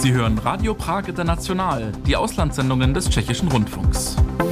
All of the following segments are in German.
Sie hören Radio Prag International, die Auslandssendungen des Tschechischen Rundfunks.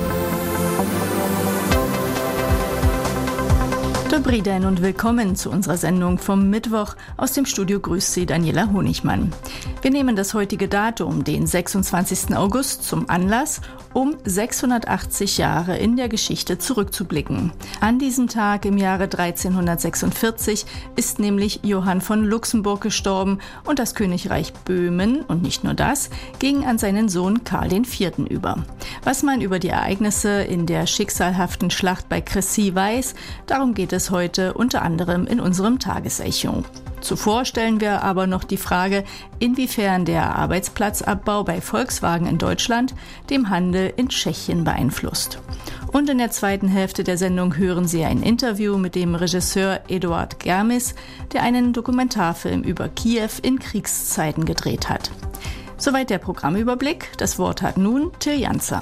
Dobrý den und willkommen zu unserer Sendung vom Mittwoch. Aus dem Studio grüßt Sie Daniela Honigmann. Wir nehmen das heutige Datum, den 26. August, zum Anlass, um 680 Jahre in der Geschichte zurückzublicken. An diesem Tag im Jahre 1346 ist nämlich Johann von Luxemburg gestorben und das Königreich Böhmen, und nicht nur das, ging an seinen Sohn Karl IV. Über. Was man über die Ereignisse in der schicksalhaften Schlacht bei Crécy weiß, darum geht es heute unter anderem in unserem Tagesecho. Zuvor stellen wir aber noch die Frage, inwiefern der Arbeitsplatzabbau bei Volkswagen in Deutschland dem Handel in Tschechien beeinflusst. Und in der zweiten Hälfte der Sendung hören Sie ein Interview mit dem Regisseur Eduard Germis, der einen Dokumentarfilm über Kiew in Kriegszeiten gedreht hat. Soweit der Programmüberblick. Das Wort hat nun Till Janzer.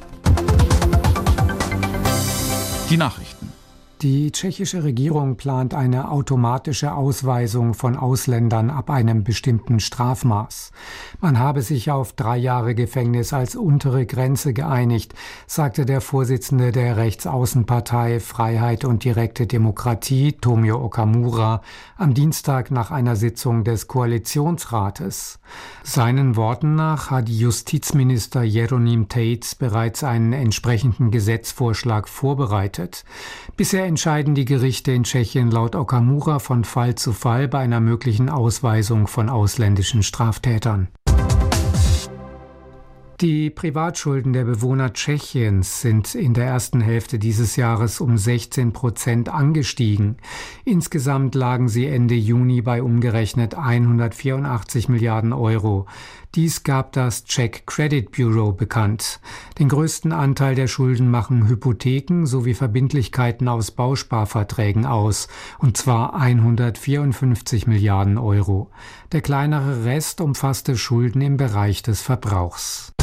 Die Nachrichten. Die tschechische Regierung plant eine automatische Ausweisung von Ausländern ab einem bestimmten Strafmaß. Man habe sich auf 3 Jahre Gefängnis als untere Grenze geeinigt, sagte der Vorsitzende der Rechtsaußenpartei Freiheit und direkte Demokratie, Tomio Okamura, am Dienstag nach einer Sitzung des Koalitionsrates. Seinen Worten nach hat Justizminister Jeronim Tejc bereits einen entsprechenden Gesetzvorschlag vorbereitet. Bisher entscheiden die Gerichte in Tschechien laut Okamura von Fall zu Fall bei einer möglichen Ausweisung von ausländischen Straftätern. Die Privatschulden der Bewohner Tschechiens sind in der ersten Hälfte dieses Jahres um 16% angestiegen. Insgesamt lagen sie Ende Juni bei umgerechnet 184 Milliarden Euro. Dies gab das Czech Credit Bureau bekannt. Den größten Anteil der Schulden machen Hypotheken sowie Verbindlichkeiten aus Bausparverträgen aus, und zwar 154 Milliarden Euro. Der kleinere Rest umfasste Schulden im Bereich des Verbrauchs.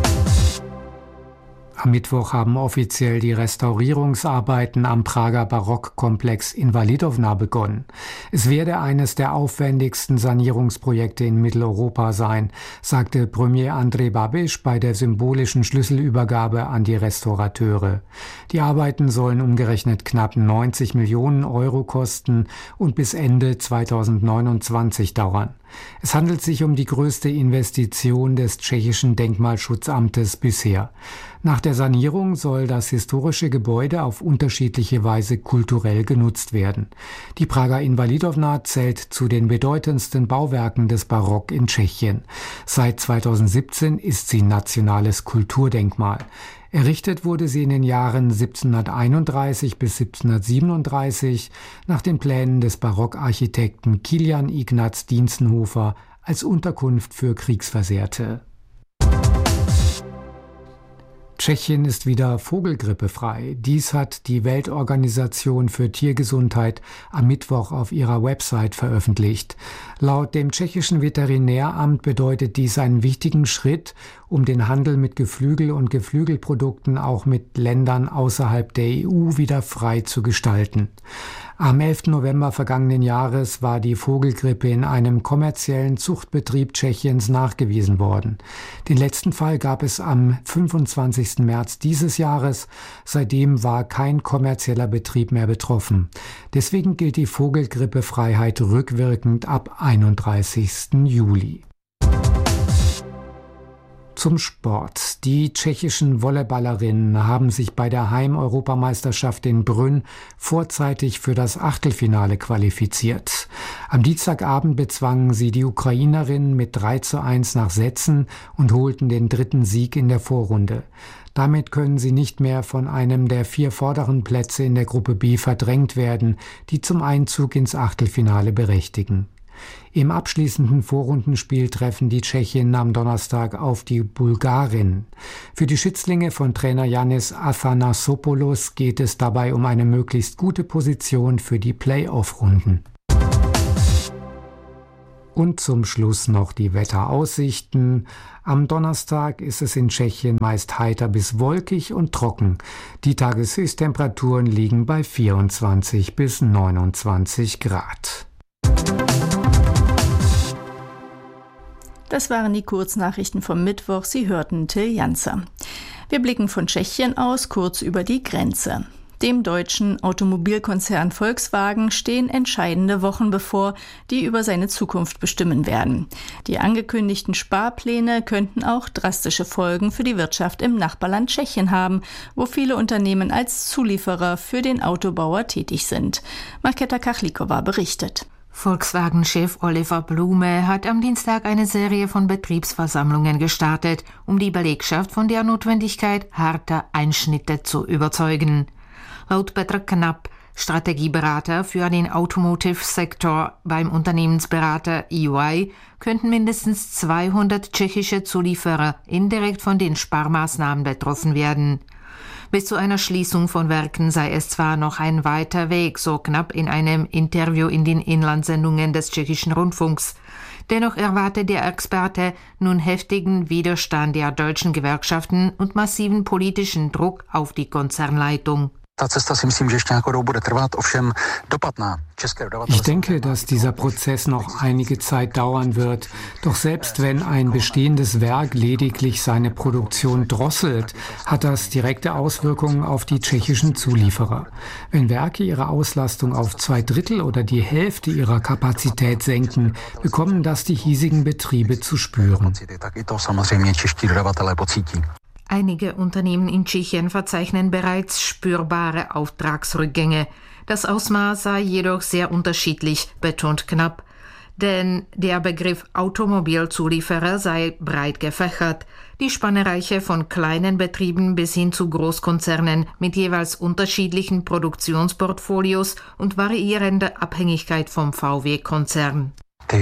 Am Mittwoch haben offiziell die Restaurierungsarbeiten am Prager Barockkomplex Invalidovna begonnen. Es werde eines der aufwendigsten Sanierungsprojekte in Mitteleuropa sein, sagte Premier Andrej Babiš bei der symbolischen Schlüsselübergabe an die Restaurateure. Die Arbeiten sollen umgerechnet knapp 90 Millionen Euro kosten und bis Ende 2029 dauern. Es handelt sich um die größte Investition des tschechischen Denkmalschutzamtes bisher. Nach der Sanierung soll das historische Gebäude auf unterschiedliche Weise kulturell genutzt werden. Die Prager Invalidovna zählt zu den bedeutendsten Bauwerken des Barock in Tschechien. Seit 2017 ist sie nationales Kulturdenkmal. Errichtet wurde sie in den Jahren 1731 bis 1737 nach den Plänen des Barockarchitekten Kilian Ignaz Dienstenhofer als Unterkunft für Kriegsversehrte. Tschechien ist wieder vogelgrippefrei. Dies hat die Weltorganisation für Tiergesundheit am Mittwoch auf ihrer Website veröffentlicht. Laut dem tschechischen Veterinäramt bedeutet dies einen wichtigen Schritt, um den Handel mit Geflügel und Geflügelprodukten auch mit Ländern außerhalb der EU wieder frei zu gestalten. Am 11. November vergangenen Jahres war die Vogelgrippe in einem kommerziellen Zuchtbetrieb Tschechiens nachgewiesen worden. Den letzten Fall gab es am 25. März dieses Jahres. Seitdem war kein kommerzieller Betrieb mehr betroffen. Deswegen gilt die Vogelgrippefreiheit rückwirkend ab 31. Juli. Zum Sport. Die tschechischen Volleyballerinnen haben sich bei der Heim-Europameisterschaft in Brünn vorzeitig für das Achtelfinale qualifiziert. Am Dienstagabend bezwangen sie die Ukrainerinnen mit 3:1 nach Sätzen und holten den 3. Sieg in der Vorrunde. Damit können sie nicht mehr von einem der 4 vorderen Plätze in der Gruppe B verdrängt werden, die zum Einzug ins Achtelfinale berechtigen. Im abschließenden Vorrundenspiel treffen die Tschechinnen am Donnerstag auf die Bulgarinnen. Für die Schützlinge von Trainer Yannis Athanasopoulos geht es dabei um eine möglichst gute Position für die Play-off-Runden. Und zum Schluss noch die Wetteraussichten. Am Donnerstag ist es in Tschechien meist heiter bis wolkig und trocken. Die Tageshöchsttemperaturen liegen bei 24 bis 29 Grad. Das waren die Kurznachrichten vom Mittwoch. Sie hörten Till Janzer. Wir blicken von Tschechien aus kurz über die Grenze. Dem deutschen Automobilkonzern Volkswagen stehen entscheidende Wochen bevor, die über seine Zukunft bestimmen werden. Die angekündigten Sparpläne könnten auch drastische Folgen für die Wirtschaft im Nachbarland Tschechien haben, wo viele Unternehmen als Zulieferer für den Autobauer tätig sind. Markéta Kachlikova berichtet. Volkswagen-Chef Oliver Blume hat am Dienstag eine Serie von Betriebsversammlungen gestartet, um die Belegschaft von der Notwendigkeit harter Einschnitte zu überzeugen. Laut Petr Knapp, Strategieberater für den Automotive-Sektor beim Unternehmensberater EY, könnten mindestens 200 tschechische Zulieferer indirekt von den Sparmaßnahmen betroffen werden. Bis zu einer Schließung von Werken sei es zwar noch ein weiter Weg, so Knapp in einem Interview in den Inlandssendungen des tschechischen Rundfunks. Dennoch erwartet der Experte nun heftigen Widerstand der deutschen Gewerkschaften und massiven politischen Druck auf die Konzernleitung. Ich denke, dass dieser Prozess noch einige Zeit dauern wird. Doch selbst wenn ein bestehendes Werk lediglich seine Produktion drosselt, hat das direkte Auswirkungen auf die tschechischen Zulieferer. Wenn Werke ihre Auslastung auf 2/3 oder die Hälfte ihrer Kapazität senken, bekommen das die hiesigen Betriebe zu spüren. Einige Unternehmen in Tschechien verzeichnen bereits spürbare Auftragsrückgänge. Das Ausmaß sei jedoch sehr unterschiedlich, betont Knapp. Denn der Begriff Automobilzulieferer sei breit gefächert. Die Spannereiche von kleinen Betrieben bis hin zu Großkonzernen mit jeweils unterschiedlichen Produktionsportfolios und variierender Abhängigkeit vom VW-Konzern.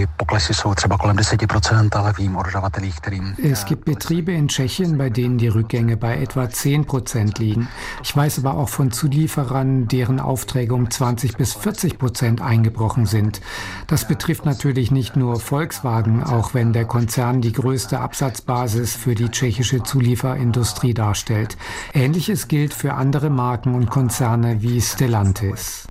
Es gibt Betriebe in Tschechien, bei denen die Rückgänge bei etwa 10% liegen. Ich weiß aber auch von Zulieferern, deren Aufträge um 20-40% eingebrochen sind. Das betrifft natürlich nicht nur Volkswagen, auch wenn der Konzern die größte Absatzbasis für die tschechische Zulieferindustrie darstellt. Ähnliches gilt für andere Marken und Konzerne wie Stellantis.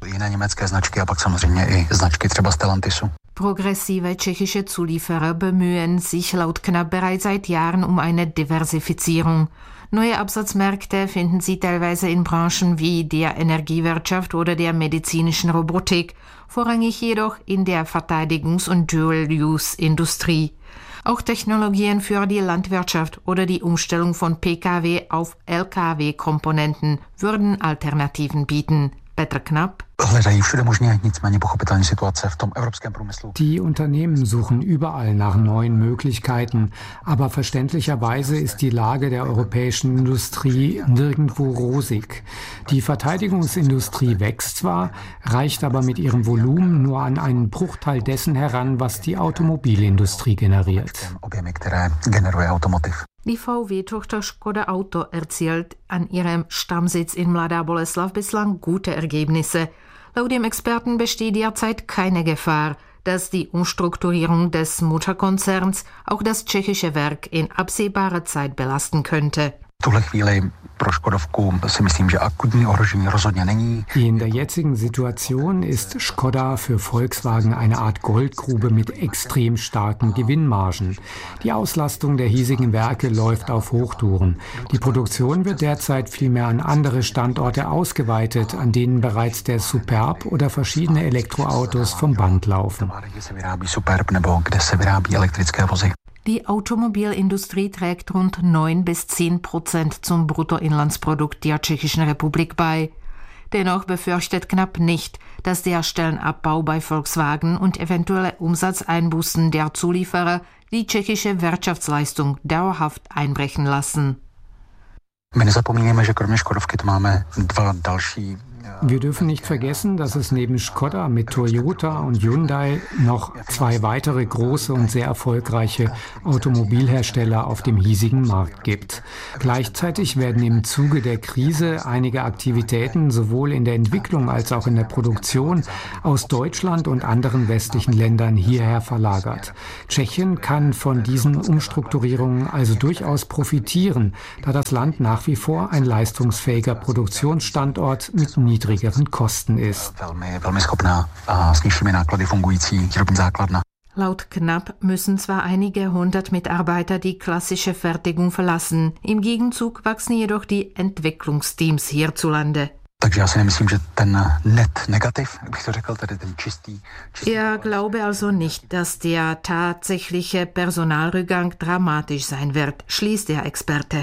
Progressive tschechische Zulieferer bemühen sich laut Knapp bereits seit Jahren um eine Diversifizierung. Neue Absatzmärkte finden sie teilweise in Branchen wie der Energiewirtschaft oder der medizinischen Robotik, vorrangig jedoch in der Verteidigungs- und Dual-Use-Industrie. Auch Technologien für die Landwirtschaft oder die Umstellung von Pkw auf Lkw-Komponenten würden Alternativen bieten. Petr Knapp. Die Unternehmen suchen überall nach neuen Möglichkeiten, aber verständlicherweise ist die Lage der europäischen Industrie nirgendwo rosig. Die Verteidigungsindustrie wächst zwar, reicht aber mit ihrem Volumen nur an einen Bruchteil dessen heran, was die Automobilindustrie generiert. Die VW-Tochter Škoda Auto erzielt an ihrem Stammsitz in Mladá Boleslav bislang gute Ergebnisse. Laut dem Experten besteht derzeit keine Gefahr, dass die Umstrukturierung des Mutterkonzerns auch das tschechische Werk in absehbarer Zeit belasten könnte. In der jetzigen Situation ist Škoda für Volkswagen eine Art Goldgrube mit extrem starken Gewinnmargen. Die Auslastung der hiesigen Werke läuft auf Hochtouren. Die Produktion wird derzeit vielmehr an andere Standorte ausgeweitet, an denen bereits der Superb oder verschiedene Elektroautos vom Band laufen. Die Automobilindustrie trägt rund 9-10% zum Bruttoinlandsprodukt der Tschechischen Republik bei. Dennoch befürchtet Knapp nicht, dass der Stellenabbau bei Volkswagen und eventuelle Umsatzeinbußen der Zulieferer die tschechische Wirtschaftsleistung dauerhaft einbrechen lassen. Wir dürfen nicht vergessen, dass es neben Škoda mit Toyota und Hyundai noch 2 weitere große und sehr erfolgreiche Automobilhersteller auf dem hiesigen Markt gibt. Gleichzeitig werden im Zuge der Krise einige Aktivitäten sowohl in der Entwicklung als auch in der Produktion aus Deutschland und anderen westlichen Ländern hierher verlagert. Tschechien kann von diesen Umstrukturierungen also durchaus profitieren, da das Land nach wie vor ein leistungsfähiger Produktionsstandort mit niedrigeren Kosten ist. Laut Knapp müssen zwar einige hundert Mitarbeiter die klassische Fertigung verlassen, im Gegenzug wachsen jedoch die Entwicklungsteams hierzulande. Er glaube also nicht, dass der tatsächliche Personalrückgang dramatisch sein wird, schließt der Experte.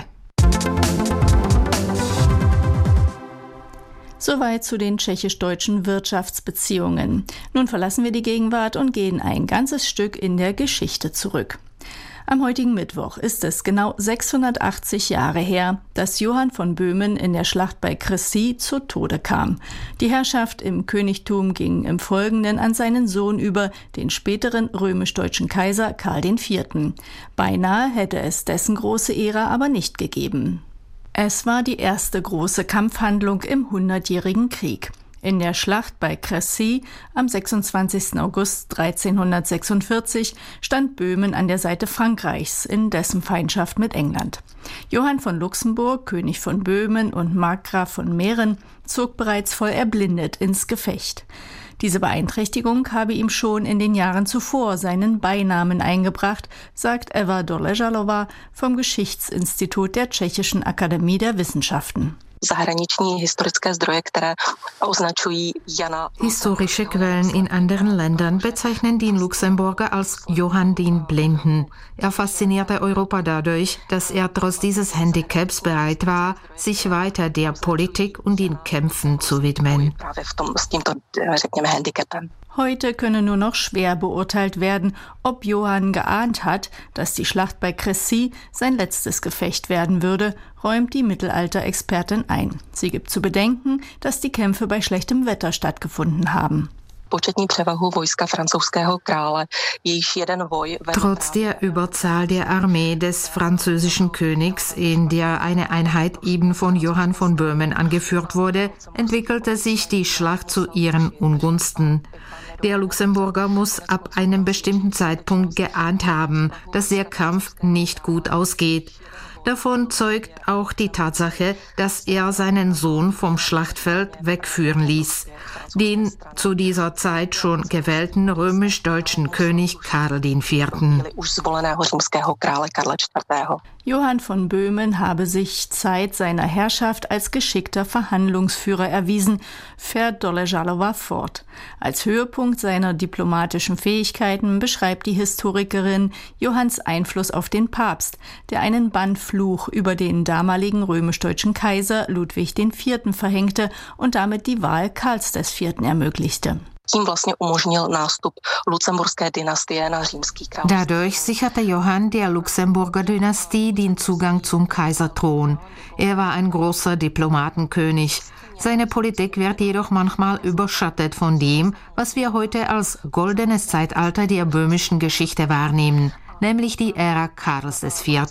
Soweit zu den tschechisch-deutschen Wirtschaftsbeziehungen. Nun verlassen wir die Gegenwart und gehen ein ganzes Stück in der Geschichte zurück. Am heutigen Mittwoch ist es genau 680 Jahre her, dass Johann von Böhmen in der Schlacht bei Crécy zu Tode kam. Die Herrschaft im Königtum ging im Folgenden an seinen Sohn über, den späteren römisch-deutschen Kaiser Karl IV. Beinahe hätte es dessen große Ära aber nicht gegeben. Es war die erste große Kampfhandlung im Hundertjährigen Krieg. In der Schlacht bei Crécy am 26. August 1346 stand Böhmen an der Seite Frankreichs in dessen Feindschaft mit England. Johann von Luxemburg, König von Böhmen und Markgraf von Mähren, zog bereits voll erblindet ins Gefecht. Diese Beeinträchtigung habe ihm schon in den Jahren zuvor seinen Beinamen eingebracht, sagt Eva Doležalová vom Geschichtsinstitut der Tschechischen Akademie der Wissenschaften. Historische Quellen in anderen Ländern bezeichnen den Luxemburger als Johann den Blinden. Er faszinierte Europa dadurch, dass er trotz dieses Handicaps bereit war, sich weiter der Politik und den Kämpfen zu widmen. Heute könne nur noch schwer beurteilt werden, ob Johann geahnt hat, dass die Schlacht bei Crécy sein letztes Gefecht werden würde, räumt die Mittelalterexpertin ein. Sie gibt zu bedenken, dass die Kämpfe bei schlechtem Wetter stattgefunden haben. Trotz der Überzahl der Armee des französischen Königs, in der eine Einheit eben von Johann von Böhmen angeführt wurde, entwickelte sich die Schlacht zu ihren Ungunsten. Der Luxemburger muss ab einem bestimmten Zeitpunkt geahnt haben, dass der Kampf nicht gut ausgeht. Davon zeugt auch die Tatsache, dass er seinen Sohn vom Schlachtfeld wegführen ließ, den zu dieser Zeit schon gewählten römisch-deutschen König Karl IV. Johann von Böhmen habe sich Zeit seiner Herrschaft als geschickter Verhandlungsführer erwiesen, fährt Doležalová fort. Als Höhepunkt seiner diplomatischen Fähigkeiten beschreibt die Historikerin Johanns Einfluss auf den Papst, der einen Bannfluch über den damaligen römisch-deutschen Kaiser Ludwig IV. Verhängte und damit die Wahl Karls IV. Ermöglichte. Dadurch sicherte Johann der Luxemburger Dynastie den Zugang zum Kaiserthron. Er war ein großer Diplomatenkönig. Seine Politik wird jedoch manchmal überschattet von dem, was wir heute als goldenes Zeitalter der böhmischen Geschichte wahrnehmen, nämlich die Ära Karls IV.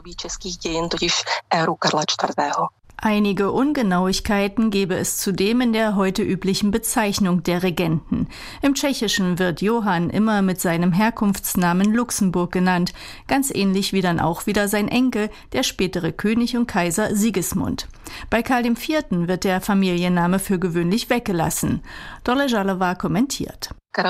Einige Ungenauigkeiten gebe es zudem in der heute üblichen Bezeichnung der Regenten. Im Tschechischen wird Johann immer mit seinem Herkunftsnamen Luxemburg genannt, ganz ähnlich wie dann auch wieder sein Enkel, der spätere König und Kaiser Sigismund. Bei Karl IV. Wird der Familienname für gewöhnlich weggelassen. Doležalová kommentiert. Er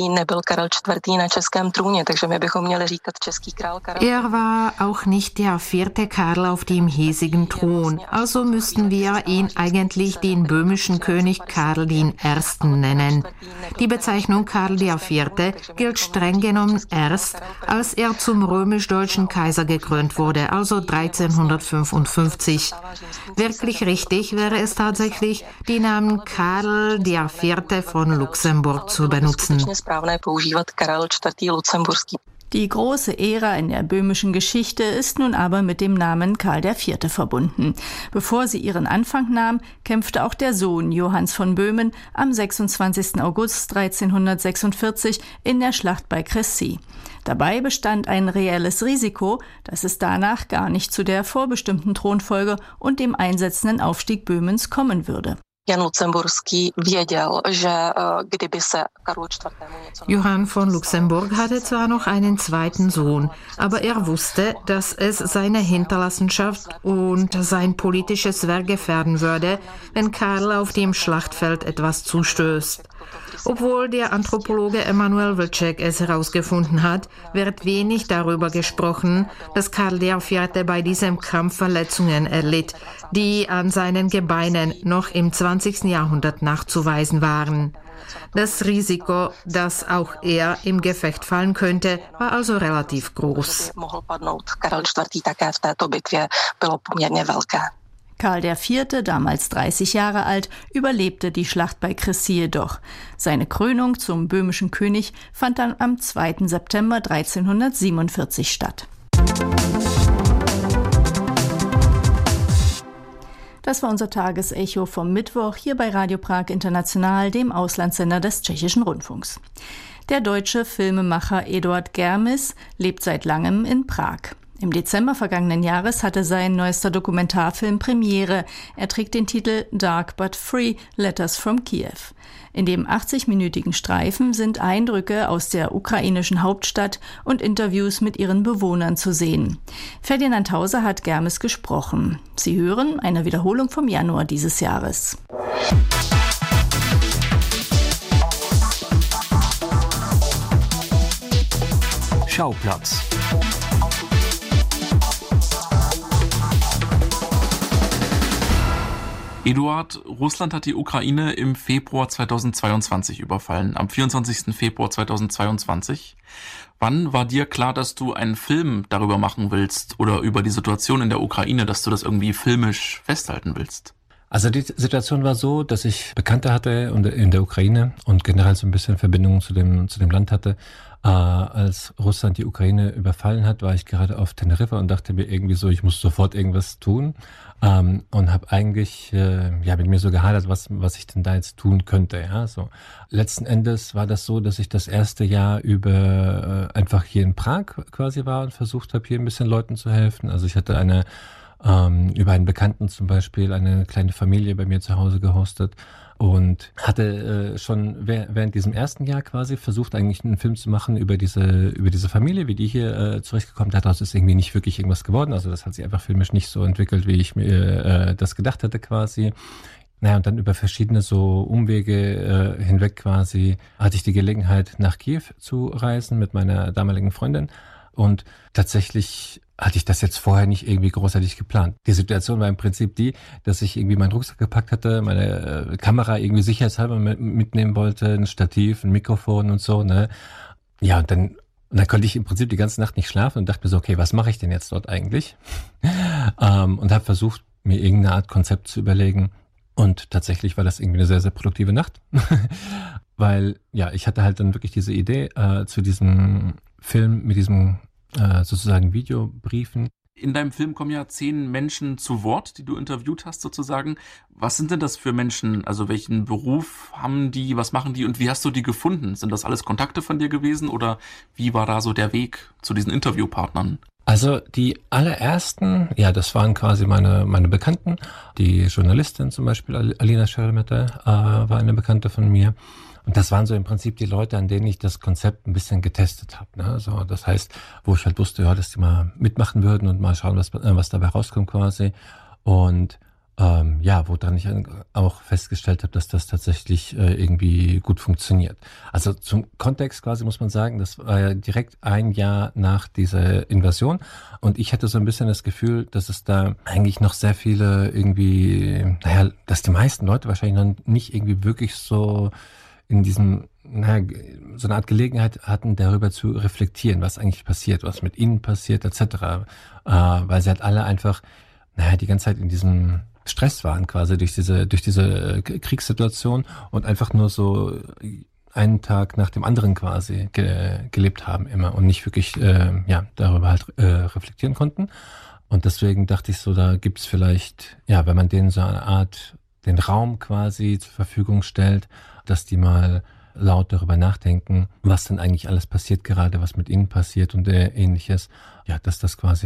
war auch nicht der vierte Karl auf dem hiesigen Thron, also müssten wir ihn eigentlich den böhmischen König Karl I. nennen. Die Bezeichnung Karl IV. Gilt streng genommen erst, als er zum römisch-deutschen Kaiser gekrönt wurde, also 1355. Wirklich richtig wäre es tatsächlich, die Namen Karl IV. Von Luxemburg zu benutzen. Die große Ära in der böhmischen Geschichte ist nun aber mit dem Namen Karl IV. Verbunden. Bevor sie ihren Anfang nahm, kämpfte auch der Sohn Johanns von Böhmen am 26. August 1346 in der Schlacht bei Crécy. Dabei bestand ein reelles Risiko, dass es danach gar nicht zu der vorbestimmten Thronfolge und dem einsetzenden Aufstieg Böhmens kommen würde. Johann von Luxemburg hatte zwar noch einen zweiten Sohn, aber er wusste, dass es seine Hinterlassenschaft und sein politisches Werk gefährden würde, wenn Karl auf dem Schlachtfeld etwas zustößt. Obwohl der Anthropologe Emanuel Vlček es herausgefunden hat, wird wenig darüber gesprochen, dass Karl IV. Bei diesem Kampf Verletzungen erlitt, die an seinen Gebeinen noch im 20. Jahrhundert nachzuweisen waren. Das Risiko, dass auch er im Gefecht fallen könnte, war also relativ groß. Karl IV., damals 30 Jahre alt, überlebte die Schlacht bei Crécy jedoch. Seine Krönung zum böhmischen König fand dann am 2. September 1347 statt. Das war unser Tagesecho vom Mittwoch hier bei Radio Prag International, dem Auslandssender des Tschechischen Rundfunks. Der deutsche Filmemacher Eduard Germis lebt seit langem in Prag. Im Dezember vergangenen Jahres hatte sein neuester Dokumentarfilm Premiere. Er trägt den Titel Dark but Free – Letters from Kiev. In dem 80-minütigen Streifen sind Eindrücke aus der ukrainischen Hauptstadt und Interviews mit ihren Bewohnern zu sehen. Ferdinand Hauser hat Germis gesprochen. Sie hören eine Wiederholung vom Januar dieses Jahres. Schauplatz. Eduard, Russland hat die Ukraine im Februar 2022 überfallen, am 24. Februar 2022. Wann war dir klar, dass du einen Film darüber machen willst oder über die Situation in der Ukraine, dass du das irgendwie filmisch festhalten willst? Also die Situation war so, dass ich Bekannte hatte in der Ukraine und generell so ein bisschen Verbindungen zu dem Land hatte. Als Russland die Ukraine überfallen hat, war ich gerade auf Teneriffa und dachte mir irgendwie so, ich muss sofort irgendwas tun. Und habe eigentlich mit mir so gehadert, was ich denn da jetzt tun könnte. Ja, so. Letzten Endes war das so, dass ich das erste Jahr über einfach hier in Prag quasi war und versucht habe, hier ein bisschen Leuten zu helfen. Also ich hatte über einen Bekannten zum Beispiel eine kleine Familie bei mir zu Hause gehostet und hatte schon während diesem ersten Jahr quasi versucht, eigentlich einen Film zu machen über diese Familie, wie die hier zurechtgekommen ist. Daraus ist irgendwie nicht wirklich irgendwas geworden. Also das hat sich einfach filmisch nicht so entwickelt, wie ich mir das gedacht hatte quasi. Naja, und dann über verschiedene so Umwege hinweg quasi hatte ich die Gelegenheit, nach Kiew zu reisen mit meiner damaligen Freundin. Und tatsächlich hatte ich das jetzt vorher nicht irgendwie großartig geplant. Die Situation war im Prinzip die, dass ich irgendwie meinen Rucksack gepackt hatte, meine Kamera irgendwie sicherheitshalber mitnehmen wollte, ein Stativ, ein Mikrofon und so, ne. Ja, und dann konnte ich im Prinzip die ganze Nacht nicht schlafen und dachte mir so, okay, was mache ich denn jetzt dort eigentlich? Und habe versucht, mir irgendeine Art Konzept zu überlegen. Und tatsächlich war das irgendwie eine sehr, sehr produktive Nacht. Weil, ja, ich hatte halt dann wirklich diese Idee zu diesem Film mit diesem sozusagen Videobriefen. In deinem Film kommen ja 10 Menschen zu Wort, die du interviewt hast sozusagen. Was sind denn das für Menschen? Also welchen Beruf haben die, was machen die und wie hast du die gefunden? Sind das alles Kontakte von dir gewesen oder wie war da so der Weg zu diesen Interviewpartnern? Also die allerersten, ja, das waren quasi meine Bekannten. Die Journalistin zum Beispiel, Alina Scheremete, war eine Bekannte von mir. Und das waren so im Prinzip die Leute, an denen ich das Konzept ein bisschen getestet habe. Ne? So, das heißt, wo ich halt wusste, ja, dass die mal mitmachen würden und mal schauen, was dabei rauskommt quasi. Und woran ich auch festgestellt habe, dass das tatsächlich irgendwie gut funktioniert. Also zum Kontext quasi muss man sagen, das war ja direkt ein Jahr nach dieser Invasion. Und ich hatte so ein bisschen das Gefühl, dass es da eigentlich noch sehr viele irgendwie, dass die meisten Leute wahrscheinlich noch nicht irgendwie wirklich so in diesem, so eine Art Gelegenheit hatten, darüber zu reflektieren, was eigentlich passiert, was mit ihnen passiert, etc. Weil sie halt alle einfach, die ganze Zeit in diesem Stress waren quasi durch diese Kriegssituation und einfach nur so einen Tag nach dem anderen quasi gelebt haben immer und nicht wirklich, darüber halt reflektieren konnten. Und deswegen dachte ich so, da gibt's vielleicht, wenn man denen so eine Art, den Raum quasi zur Verfügung stellt, dass die mal laut darüber nachdenken, was denn eigentlich alles passiert gerade, was mit ihnen passiert und ähnliches. Ja, dass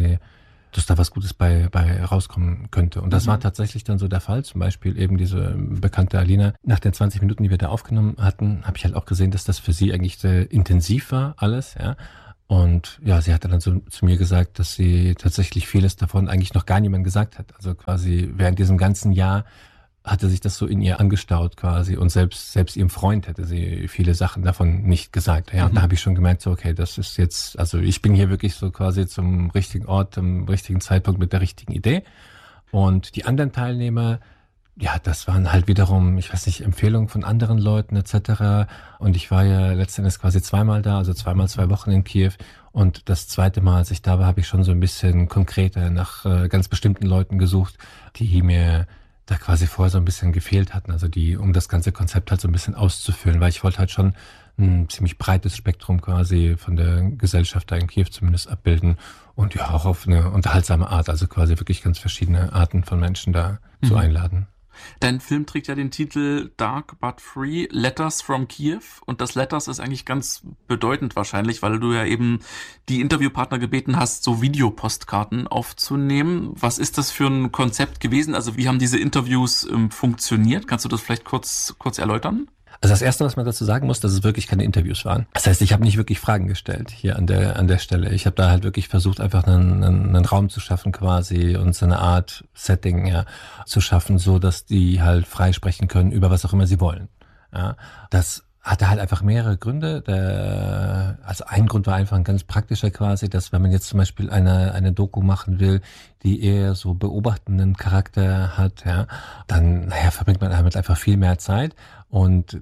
da was Gutes bei rauskommen könnte. Und das war tatsächlich dann so der Fall. Zum Beispiel eben diese bekannte Alina. Nach den 20 Minuten, die wir da aufgenommen hatten, habe ich halt auch gesehen, dass das für sie eigentlich sehr intensiv war, alles, ja. Und ja, sie hatte dann so zu mir gesagt, dass sie tatsächlich vieles davon eigentlich noch gar niemand gesagt hat. Also quasi während diesem ganzen Jahr hatte sich das so in ihr angestaut quasi und selbst ihrem Freund hätte sie viele Sachen davon nicht gesagt. Ja, und da habe ich schon gemerkt, so okay, das ist jetzt, also ich bin hier wirklich so quasi zum richtigen Ort, zum richtigen Zeitpunkt mit der richtigen Idee. Und die anderen Teilnehmer, ja, das waren halt wiederum, ich weiß nicht, Empfehlungen von anderen Leuten etc. Und ich war ja letztendlich quasi zweimal da, also 2 Wochen in Kiew. Und das zweite Mal, als ich da war, habe ich schon so ein bisschen konkreter nach ganz bestimmten Leuten gesucht, die mir da quasi vorher so ein bisschen gefehlt hatten, also die, um das ganze Konzept halt so ein bisschen auszufüllen, weil ich wollte halt schon ein ziemlich breites Spektrum quasi von der Gesellschaft da in Kiew zumindest abbilden und ja auch auf eine unterhaltsame Art, also quasi wirklich ganz verschiedene Arten von Menschen da zu einladen. Dein Film trägt ja den Titel Dark but Free, Letters from Kiew. Und das Letters ist eigentlich ganz bedeutend wahrscheinlich, weil du ja eben die Interviewpartner gebeten hast, so Videopostkarten aufzunehmen. Was ist das für ein Konzept gewesen? Also wie haben diese Interviews funktioniert? Kannst du das vielleicht kurz erläutern? Also das Erste, was man dazu sagen muss, dass es wirklich keine Interviews waren. Das heißt, ich habe nicht wirklich Fragen gestellt hier an der Stelle. Ich habe da halt wirklich versucht, einfach einen Raum zu schaffen quasi und so eine Art Setting zu schaffen, so dass die halt frei sprechen können über was auch immer sie wollen. Ja, das hatte halt einfach mehrere Gründe. Also ein Grund war einfach ein ganz praktischer quasi, dass wenn man jetzt zum Beispiel eine Doku machen will, die eher so beobachtenden Charakter hat, ja, dann verbringt man damit einfach viel mehr Zeit. Und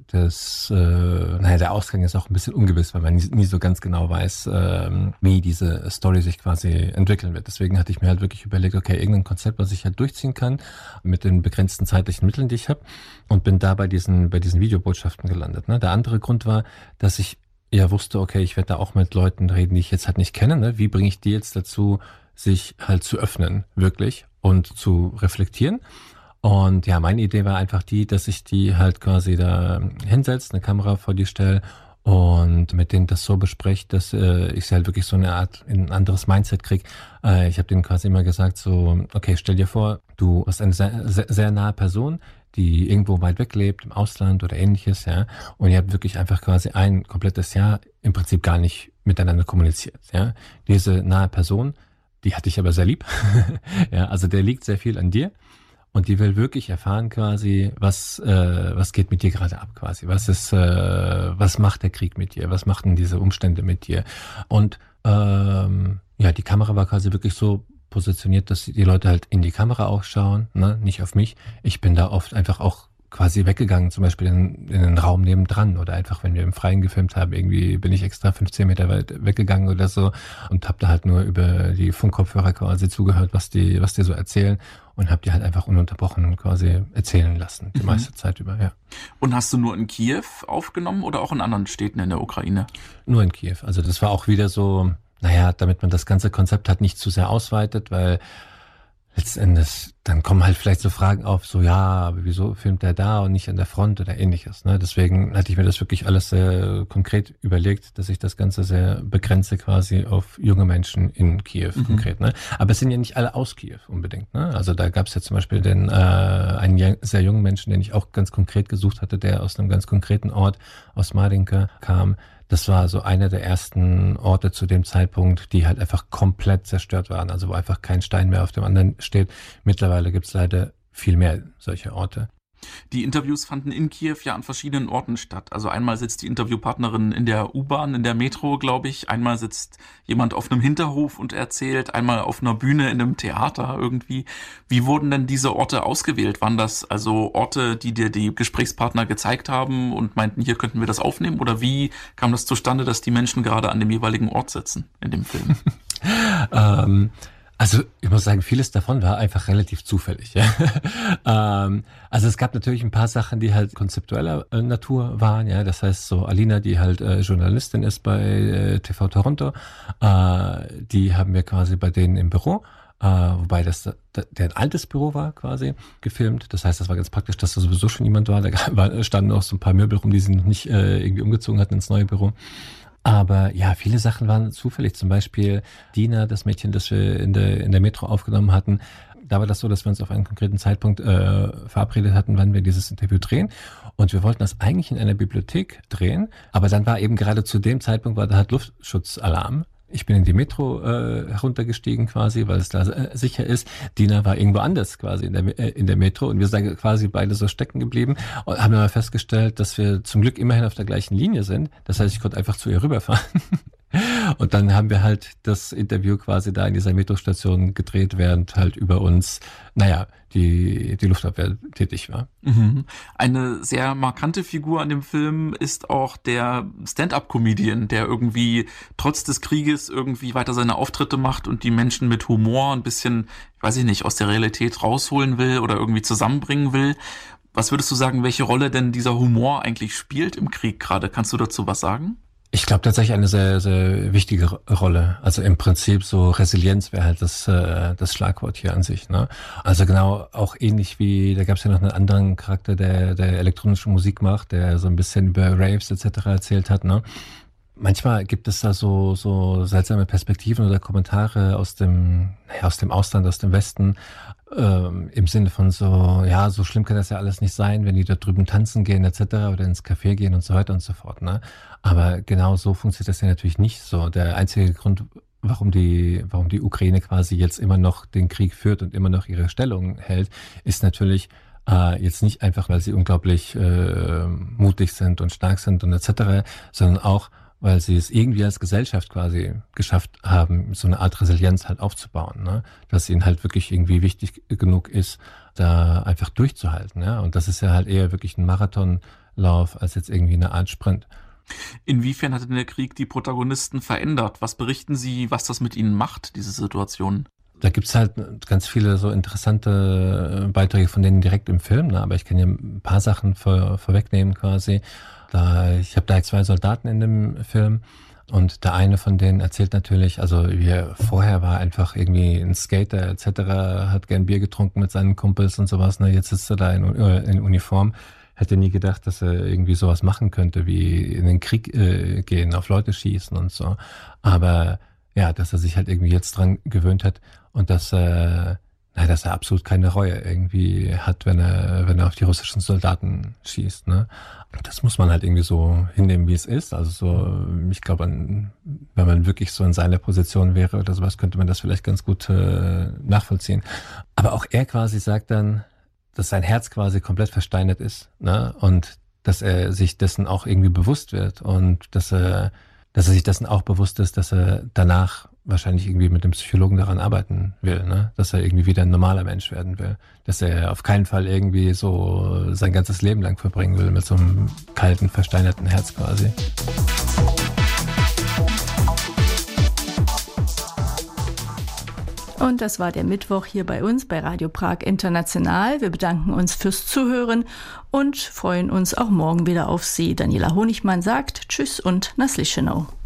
der Ausgang ist auch ein bisschen ungewiss, weil man nie so ganz genau weiß, wie diese Story sich quasi entwickeln wird. Deswegen hatte ich mir halt wirklich überlegt, okay, irgendein Konzept, was ich halt durchziehen kann, mit den begrenzten zeitlichen Mitteln, die ich habe, und bin da bei diesen Videobotschaften gelandet. Ne? Der andere Grund war, dass ich ja wusste, okay, ich werde da auch mit Leuten reden, die ich jetzt halt nicht kenne. Ne? Wie bringe ich die jetzt dazu, sich halt zu öffnen, wirklich, und zu reflektieren? Und ja, meine Idee war einfach die, dass ich die halt quasi da hinsetze, eine Kamera vor die stelle und mit denen das so bespreche, dass ich sie halt wirklich so eine Art, in ein anderes Mindset kriege. Ich habe denen quasi immer gesagt so, okay, stell dir vor, du hast eine sehr, sehr, sehr nahe Person, die irgendwo weit weg lebt, im Ausland oder ähnliches, ja, und ihr habt wirklich einfach quasi ein komplettes Jahr im Prinzip gar nicht miteinander kommuniziert, ja. Diese nahe Person, die hatte ich aber sehr lieb, ja, also der liegt sehr viel an dir. Und die will wirklich erfahren quasi, was geht mit dir gerade ab quasi, was macht der Krieg mit dir, was machten diese Umstände mit dir. Und die Kamera war quasi wirklich so positioniert, dass die Leute halt in die Kamera auch schauen, ne, nicht auf mich. Ich bin da oft einfach auch quasi weggegangen, zum Beispiel in den Raum nebendran oder einfach, wenn wir im Freien gefilmt haben, irgendwie bin ich extra 15 Meter weit weggegangen oder so und habe da halt nur über die Funkkopfhörer quasi zugehört, was die so erzählen und habe die halt einfach ununterbrochen quasi erzählen lassen, die meiste Zeit über, ja. Und hast du nur in Kiew aufgenommen oder auch in anderen Städten in der Ukraine? Nur in Kiew, also das war auch wieder so, damit man das ganze Konzept halt nicht zu sehr ausweitet, weil letztendlich, dann kommen halt vielleicht so Fragen auf, so ja, aber wieso filmt er da und nicht an der Front oder ähnliches, ne? Deswegen hatte ich mir das wirklich alles sehr konkret überlegt, dass ich das Ganze sehr begrenze quasi auf junge Menschen in Kiew konkret, ne? Aber es sind ja nicht alle aus Kiew unbedingt, ne? Also da gab es ja zum Beispiel einen sehr jungen Menschen, den ich auch ganz konkret gesucht hatte, der aus einem ganz konkreten Ort, aus Marinka kam. Das war so einer der ersten Orte zu dem Zeitpunkt, die halt einfach komplett zerstört waren, also wo einfach kein Stein mehr auf dem anderen steht. Mittlerweile gibt's leider viel mehr solche Orte. Die Interviews fanden in Kiew ja an verschiedenen Orten statt. Also einmal sitzt die Interviewpartnerin in der U-Bahn, in der Metro, glaube ich. Einmal sitzt jemand auf einem Hinterhof und erzählt. Einmal auf einer Bühne in einem Theater irgendwie. Wie wurden denn diese Orte ausgewählt? Waren das also Orte, die dir die Gesprächspartner gezeigt haben und meinten, hier könnten wir das aufnehmen? Oder wie kam das zustande, dass die Menschen gerade an dem jeweiligen Ort sitzen in dem Film? Also ich muss sagen, vieles davon war einfach relativ zufällig. Ja. Also es gab natürlich ein paar Sachen, die halt konzeptueller Natur waren. Ja, das heißt so Alina, die halt Journalistin ist bei TV Toronto, die haben wir quasi bei denen im Büro. Wobei das der altes Büro war quasi gefilmt. Das heißt, das war ganz praktisch, dass da sowieso schon jemand war. Da standen auch so ein paar Möbel rum, die sie noch nicht irgendwie umgezogen hatten ins neue Büro. Aber ja, viele Sachen waren zufällig. Zum Beispiel Dina, das Mädchen, das wir in der Metro aufgenommen hatten. Da war das so, dass wir uns auf einen konkreten Zeitpunkt verabredet hatten, wann wir dieses Interview drehen. Und wir wollten das eigentlich in einer Bibliothek drehen. Aber dann war eben gerade zu dem Zeitpunkt, war da halt Luftschutzalarm Ich bin in die Metro heruntergestiegen quasi, weil es da sicher ist. Dina war irgendwo anders quasi in der Metro und wir sind quasi beide so stecken geblieben und haben aber festgestellt, dass wir zum Glück immerhin auf der gleichen Linie sind. Das heißt, ich konnte einfach zu ihr rüberfahren. Und dann haben wir halt das Interview quasi da in dieser Metrostation gedreht, während halt über uns, die Luftabwehr tätig war. Mhm. Eine sehr markante Figur an dem Film ist auch der Stand-up-Comedian, der irgendwie trotz des Krieges irgendwie weiter seine Auftritte macht und die Menschen mit Humor ein bisschen, aus der Realität rausholen will oder irgendwie zusammenbringen will. Was würdest du sagen, welche Rolle denn dieser Humor eigentlich spielt im Krieg gerade? Kannst du dazu was sagen? Ich glaube tatsächlich eine sehr, sehr wichtige Rolle. Also im Prinzip so Resilienz wäre halt das Schlagwort hier an sich. Ne? Also genau auch ähnlich wie, da gab es ja noch einen anderen Charakter, der elektronische Musik macht, der so ein bisschen über Raves etc. erzählt hat. Ne? Manchmal gibt es da so seltsame Perspektiven oder Kommentare aus dem Ausland, aus dem Westen, im Sinne von so schlimm kann das ja alles nicht sein, wenn die da drüben tanzen gehen etc. oder ins Café gehen und so weiter und so fort. Ne? Aber genau so funktioniert das ja natürlich nicht so. Der einzige Grund, warum die Ukraine quasi jetzt immer noch den Krieg führt und immer noch ihre Stellung hält, ist natürlich jetzt nicht einfach, weil sie unglaublich mutig sind und stark sind und etc., sondern auch, weil sie es irgendwie als Gesellschaft quasi geschafft haben, so eine Art Resilienz halt aufzubauen, ne? Dass ihnen halt wirklich irgendwie wichtig genug ist, da einfach durchzuhalten. Ja? Und das ist ja halt eher wirklich ein Marathonlauf als jetzt irgendwie eine Art Sprint. Inwiefern hat denn der Krieg die Protagonisten verändert? Was berichten sie, was das mit ihnen macht, diese Situation? Da gibt's halt ganz viele so interessante Beiträge von denen direkt im Film, ne? Aber ich kann ja ein paar Sachen vorwegnehmen quasi. Ich habe da 2 Soldaten in dem Film und der eine von denen erzählt natürlich, also wie er vorher war einfach irgendwie ein Skater etc., hat gern Bier getrunken mit seinen Kumpels und sowas. Ne? Jetzt sitzt er da in Uniform, hätte nie gedacht, dass er irgendwie sowas machen könnte, wie in den Krieg gehen, auf Leute schießen und so. Aber ja, dass er sich halt irgendwie jetzt dran gewöhnt hat und dass er absolut keine Reue irgendwie hat, wenn er auf die russischen Soldaten schießt. Ne? Das muss man halt irgendwie so hinnehmen, wie es ist. Also so, ich glaube, wenn man wirklich so in seiner Position wäre oder sowas, könnte man das vielleicht ganz gut nachvollziehen. Aber auch er quasi sagt dann, dass sein Herz quasi komplett versteinert ist, ne? Und dass er sich dessen auch irgendwie bewusst wird und dass er sich dessen auch bewusst ist, dass er danach wahrscheinlich irgendwie mit dem Psychologen daran arbeiten will, ne? Dass er irgendwie wieder ein normaler Mensch werden will. Dass er auf keinen Fall irgendwie so sein ganzes Leben lang verbringen will mit so einem kalten, versteinerten Herz quasi. Und das war der Mittwoch hier bei uns bei Radio Prag International. Wir bedanken uns fürs Zuhören und freuen uns auch morgen wieder auf Sie. Daniela Honigmann sagt Tschüss und na slyšenou.